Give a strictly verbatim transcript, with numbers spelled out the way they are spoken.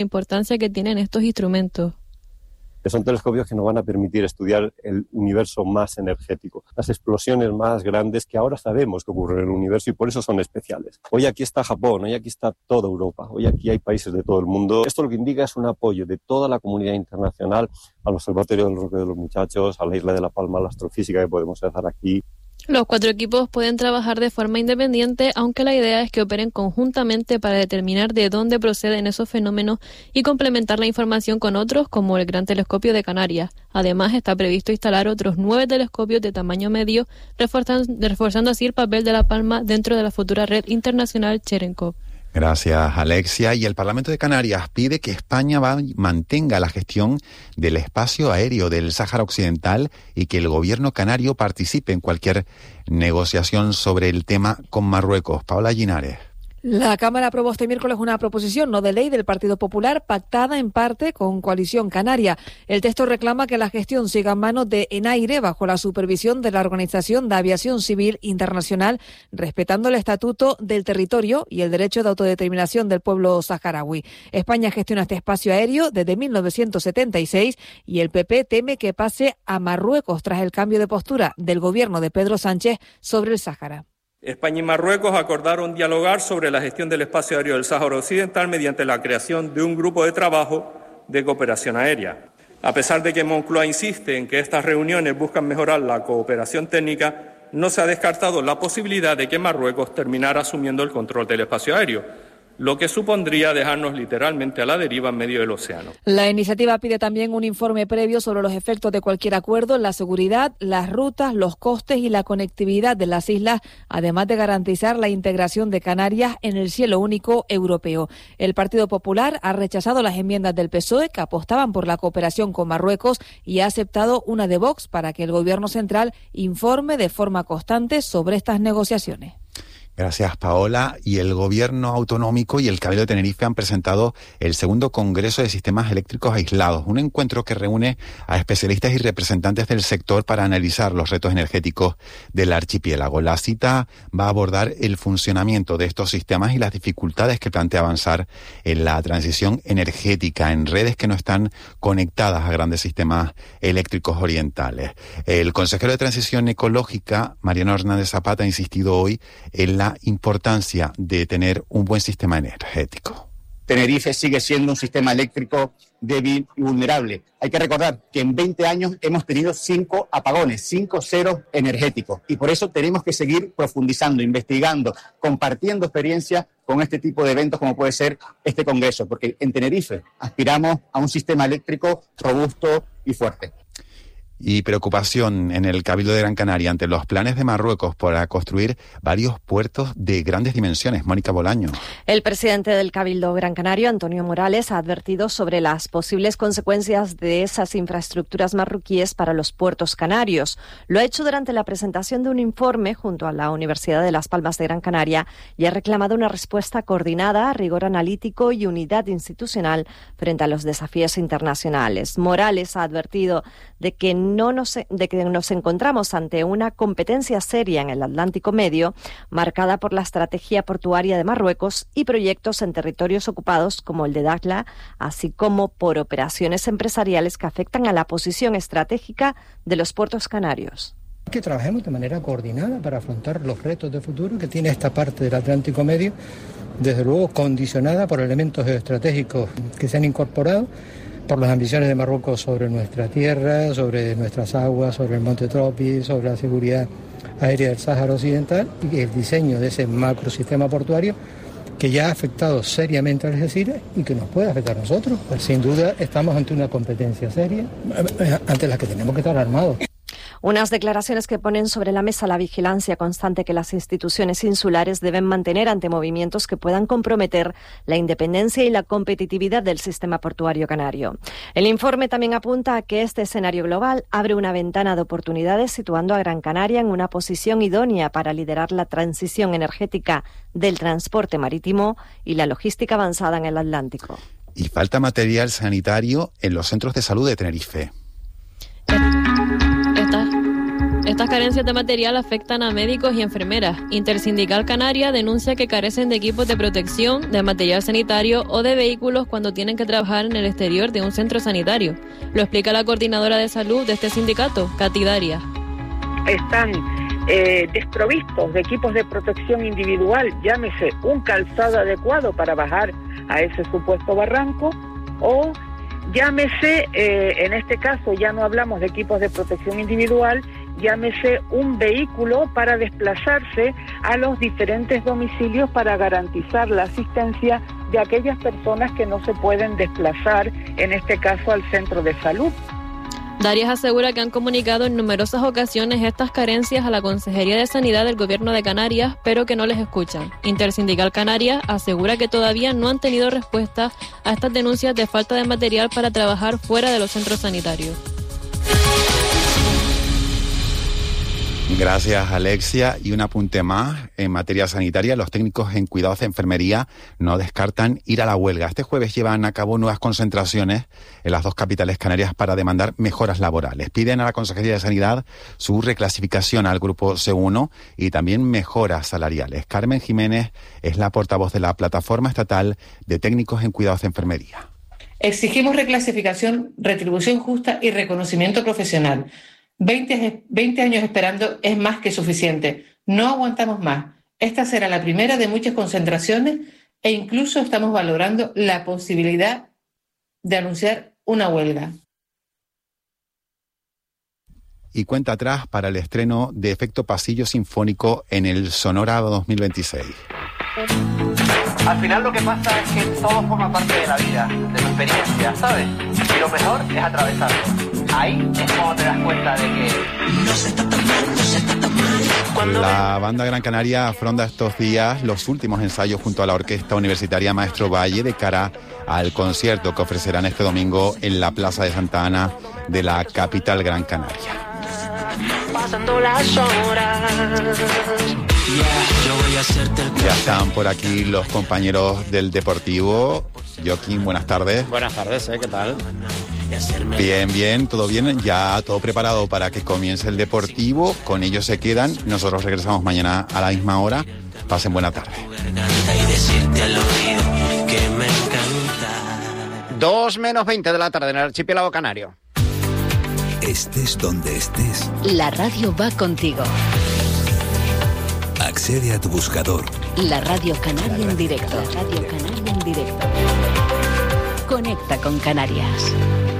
importancia que tienen estos instrumentos. Son telescopios que nos van a permitir estudiar el universo más energético, las explosiones más grandes que ahora sabemos que ocurren en el universo y por eso son especiales. Hoy aquí está Japón, hoy aquí está toda Europa, hoy aquí hay países de todo el mundo. Esto lo que indica es un apoyo de toda la comunidad internacional al Observatorio del Roque de los Muchachos, a la Isla de La Palma, a la astrofísica que podemos hacer aquí. Los cuatro equipos pueden trabajar de forma independiente, aunque la idea es que operen conjuntamente para determinar de dónde proceden esos fenómenos y complementar la información con otros, como el Gran Telescopio de Canarias. Además, está previsto instalar otros nueve telescopios de tamaño medio, reforzando, reforzando así el papel de La Palma dentro de la futura red internacional Cherenkov. Gracias, Alexia. Y el Parlamento de Canarias pide que España va, mantenga la gestión del espacio aéreo del Sáhara Occidental y que el gobierno canario participe en cualquier negociación sobre el tema con Marruecos. Paola Linares. La Cámara aprobó este miércoles una proposición no de ley del Partido Popular pactada en parte con Coalición Canaria. El texto reclama que la gestión siga en manos de ENAIRE bajo la supervisión de la Organización de Aviación Civil Internacional, respetando el estatuto del territorio y el derecho de autodeterminación del pueblo saharaui. España gestiona este espacio aéreo desde mil novecientos setenta y seis y el P P teme que pase a Marruecos tras el cambio de postura del gobierno de Pedro Sánchez sobre el Sáhara. España y Marruecos acordaron dialogar sobre la gestión del espacio aéreo del Sáhara Occidental mediante la creación de un grupo de trabajo de cooperación aérea. A pesar de que Moncloa insiste en que estas reuniones buscan mejorar la cooperación técnica, no se ha descartado la posibilidad de que Marruecos terminara asumiendo el control del espacio aéreo, lo que supondría dejarnos literalmente a la deriva en medio del océano. La iniciativa pide también un informe previo sobre los efectos de cualquier acuerdo en la seguridad, las rutas, los costes y la conectividad de las islas, además de garantizar la integración de Canarias en el cielo único europeo. El Partido Popular ha rechazado las enmiendas del P S O E que apostaban por la cooperación con Marruecos y ha aceptado una de Vox para que el Gobierno central informe de forma constante sobre estas negociaciones. Gracias, Paola. Y el Gobierno autonómico y el Cabildo de Tenerife han presentado el segundo Congreso de Sistemas Eléctricos Aislados, un encuentro que reúne a especialistas y representantes del sector para analizar los retos energéticos del archipiélago. La cita va a abordar el funcionamiento de estos sistemas y las dificultades que plantea avanzar en la transición energética en redes que no están conectadas a grandes sistemas eléctricos orientales. El consejero de Transición Ecológica, Mariano Hernández Zapata, ha insistido hoy en la importancia de tener un buen sistema energético. Tenerife sigue siendo un sistema eléctrico débil y vulnerable. Hay que recordar que en veinte años hemos tenido cinco apagones, cinco ceros energéticos, y por eso tenemos que seguir profundizando, investigando, compartiendo experiencias con este tipo de eventos como puede ser este congreso, porque en Tenerife aspiramos a un sistema eléctrico robusto y fuerte. Y preocupación en el Cabildo de Gran Canaria ante los planes de Marruecos para construir varios puertos de grandes dimensiones. Mónica Bolaño. El presidente del Cabildo Gran Canario, Antonio Morales, ha advertido sobre las posibles consecuencias de esas infraestructuras marroquíes para los puertos canarios. Lo ha hecho durante la presentación de un informe junto a la Universidad de Las Palmas de Gran Canaria y ha reclamado una respuesta coordinada, rigor analítico y unidad institucional frente a los desafíos internacionales. Morales ha advertido de que No nos, de que nos encontramos ante una competencia seria en el Atlántico Medio, marcada por la estrategia portuaria de Marruecos y proyectos en territorios ocupados como el de Dakhla, así como por operaciones empresariales que afectan a la posición estratégica de los puertos canarios. Que trabajemos de manera coordinada para afrontar los retos de futuro que tiene esta parte del Atlántico Medio, desde luego condicionada por elementos geoestratégicos que se han incorporado, por las ambiciones de Marruecos sobre nuestra tierra, sobre nuestras aguas, sobre el Monte Tropi, sobre la seguridad aérea del Sáhara Occidental y el diseño de ese macrosistema portuario que ya ha afectado seriamente a Algeciras y que nos puede afectar a nosotros. Pues sin duda estamos ante una competencia seria ante la que tenemos que estar armados. Unas declaraciones que ponen sobre la mesa la vigilancia constante que las instituciones insulares deben mantener ante movimientos que puedan comprometer la independencia y la competitividad del sistema portuario canario. El informe también apunta a que este escenario global abre una ventana de oportunidades situando a Gran Canaria en una posición idónea para liderar la transición energética del transporte marítimo y la logística avanzada en el Atlántico. Y falta material sanitario en los centros de salud de Tenerife. Esta, Estas carencias de material afectan a médicos y enfermeras. Intersindical Canaria denuncia que carecen de equipos de protección, de material sanitario o de vehículos cuando tienen que trabajar en el exterior de un centro sanitario. Lo explica la coordinadora de salud de este sindicato, Katy Darias. Están eh, desprovistos de equipos de protección individual, llámese un calzado adecuado para bajar a ese supuesto barranco, o llámese, eh, en este caso ya no hablamos de equipos de protección individual, llámese un vehículo para desplazarse a los diferentes domicilios para garantizar la asistencia de aquellas personas que no se pueden desplazar, en este caso al centro de salud. Darias asegura que han comunicado en numerosas ocasiones estas carencias a la Consejería de Sanidad del Gobierno de Canarias, pero que no les escuchan. Intersindical Canarias asegura que todavía no han tenido respuesta a estas denuncias de falta de material para trabajar fuera de los centros sanitarios. Gracias, Alexia. Y un apunte más en materia sanitaria. Los técnicos en cuidados de enfermería no descartan ir a la huelga. Este jueves llevan a cabo nuevas concentraciones en las dos capitales canarias para demandar mejoras laborales. Piden a la Consejería de Sanidad su reclasificación al grupo C uno y también mejoras salariales. Carmen Jiménez es la portavoz de la Plataforma Estatal de Técnicos en Cuidados de Enfermería. Exigimos reclasificación, retribución justa y reconocimiento profesional. veinte, veinte años esperando es más que suficiente. No aguantamos más. Esta será la primera de muchas concentraciones e incluso estamos valorando la posibilidad de anunciar una huelga. Y cuenta atrás para el estreno de Efecto Pasillo Sinfónico en el Sonora dos mil veintiséis. Al final lo que pasa es que todo forma parte de la vida, de tu experiencia, ¿sabes? Y lo mejor es atravesarlo. Ahí es cuando te das cuenta de que no se está tan mal, no se está tan mal. La banda Gran Canaria afronta estos días los últimos ensayos junto a la Orquesta Universitaria Maestro Valle de cara al concierto que ofrecerán este domingo en la Plaza de Santa Ana de la capital Gran Canaria. Pasando las horas. Ya están por aquí los compañeros del Deportivo. Joaquín, buenas tardes. Buenas tardes, ¿eh? ¿Qué tal? Bien, bien, todo bien. Ya todo preparado para que comience el Deportivo. Con ellos se quedan. Nosotros regresamos mañana a la misma hora. Pasen buena tarde. Dos menos veinte de la tarde en el archipiélago canario. Estés donde estés, la radio va contigo. Accede a tu buscador. La Radio Canaria en directo. La Radio Canaria en directo. Conecta con Canarias.